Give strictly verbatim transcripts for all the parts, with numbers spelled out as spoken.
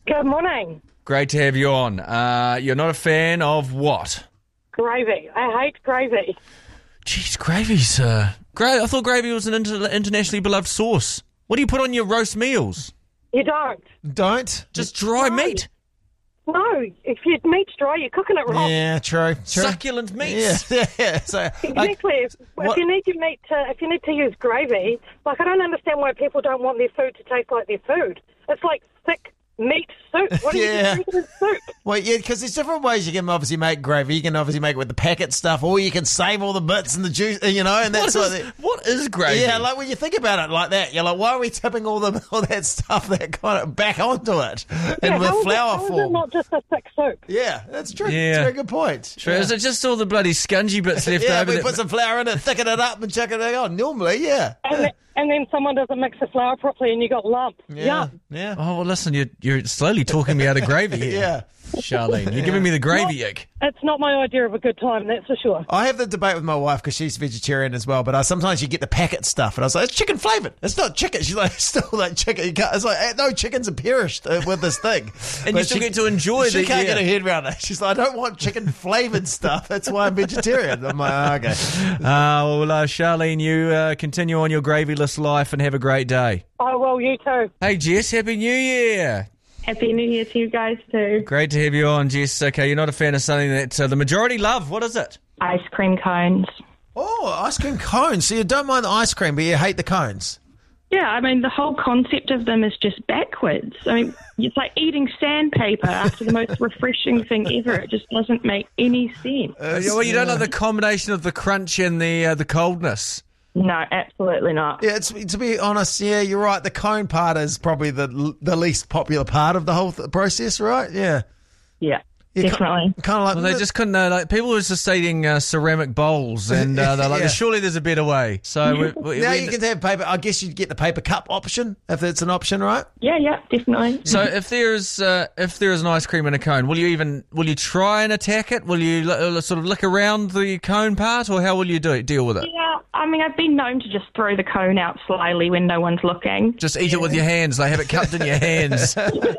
Good morning. Great to have you on. Uh, you're not a fan of what? Gravy. I hate gravy. Jeez, gravy's... Uh, gra- I thought gravy was an inter- internationally beloved sauce. What do you put on your roast meals? You don't. Don't? Just dry No. meat. No, if your meat's dry, you're cooking it wrong. Yeah, true. true. Succulent meats. Yeah, yeah. So, Exactly. If, if what- you need your meat to, if you need to use gravy, like I don't understand why people don't want their food to taste like their food. It's like thick meat soup. What do Yeah. you drink in soup? Well, yeah, because there's different ways you can obviously make gravy. You can obviously make it with the packet stuff, or you can save all the bits and the juice, you know, and that's What what. is, they- what is gravy? Yeah, like when you think about it like that, you're like, why are we tipping all the all that stuff that kind of back onto it Yeah, and with how is it- flour how is it form? not just a thick soup? Yeah, that's true. Yeah. That's a very good point. True. Yeah. Is it just all the bloody scungy bits left Yeah, over? we that- put some flour in it, thicken it up, and chuck it on. Normally, yeah. And, then, and then someone doesn't mix the flour properly, and you got lump. Yeah. Yum. Yeah. Oh, well, listen, you're, you're slowly talking me out of gravy here. Yeah. Charlene, you're giving me the gravy ick. It's not my idea of a good time, that's for sure. I have the debate with my wife because she's vegetarian as well, but I, sometimes you get the packet stuff, and I was like, it's chicken flavoured. It's not chicken. She's like, it's still like chicken. You can't, it's like, eh, no, chickens are perished uh, with this thing. And But you still she- get to enjoy She the- can't yeah. get her head around it. She's like, I don't want chicken flavoured stuff. That's why I'm vegetarian. I'm like, oh, okay. Uh, well, uh, Charlene, you uh, continue on your gravyless life and have a great day. Oh, well, you too. Hey, Jess, Happy New Year. Happy New Year to you guys too. Great to have you on, Jess. Okay, you're not a fan of something that uh, the majority love. What is it? Ice cream cones. Oh, ice cream cones. So you don't mind the ice cream, but you hate the cones. Yeah, I mean, the whole concept of them is just backwards. I mean, it's like eating sandpaper after the most refreshing thing ever. It just doesn't make any sense. Uh, well, you don't like the combination of the crunch and the uh, the coldness. No, absolutely not. Yeah, it's, to be honest, yeah, you're right. The cone part is probably the the least popular part of the whole th- process, right? Yeah. Yeah, Yeah, definitely. Kind of like Well, they just couldn't. Uh, like people were just eating uh, ceramic bowls, and uh, they're like, Yeah. "Surely there's a better way." So we, we, now we- you can have paper. I guess you'd get the paper cup option if it's an option, right? Yeah, yeah, definitely. So if there's uh, if there is an ice cream in a cone, will you even will you try and attack it? Will you uh, sort of lick around the cone part, or how will you do it, deal with it? Yeah, I mean, I've been known to just throw the cone out slyly when no one's looking. Just eat it with your hands. Like have it cupped in your hands.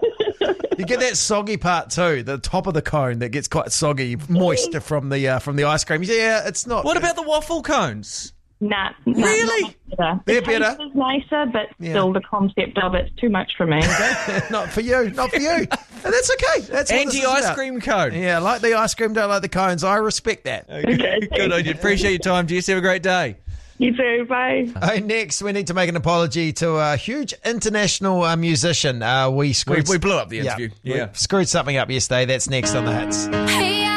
You get that soggy part too, the top of the cone that gets quite soggy, moist from the uh, from the ice cream. Yeah, it's not. What about the waffle cones? Nah, nah Really? not better. They're the taste better? is nicer, but Yeah. still the concept of it's too much for me. not for you? Not for you. And that's okay. That's what this is Anti-ice about. cream cone. Yeah, like the ice cream, don't like the cones. I respect that. Okay, Good on you. Appreciate your time, Jess. Have a great day. You too, bye. Hey, next, we need to make an apology to a huge international uh, musician. Uh, we We, screwed we blew up the Yeah, interview. we Yeah. screwed something up yesterday. That's next on the Hits. Hey,